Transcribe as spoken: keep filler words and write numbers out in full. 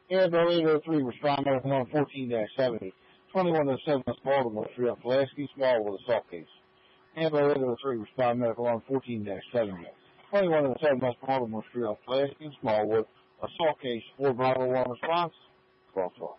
Airboat eight oh three, respond medical one fourteen seventy. twenty-one oh seven West Baltimore Street, Pulaski, small with assault case. Airboat eight oh three, respond medical one fourteen seventy. twenty-one oh seven West Baltimore Street, Pulaski, small with assault case. four Bravo one response. twelve twelve.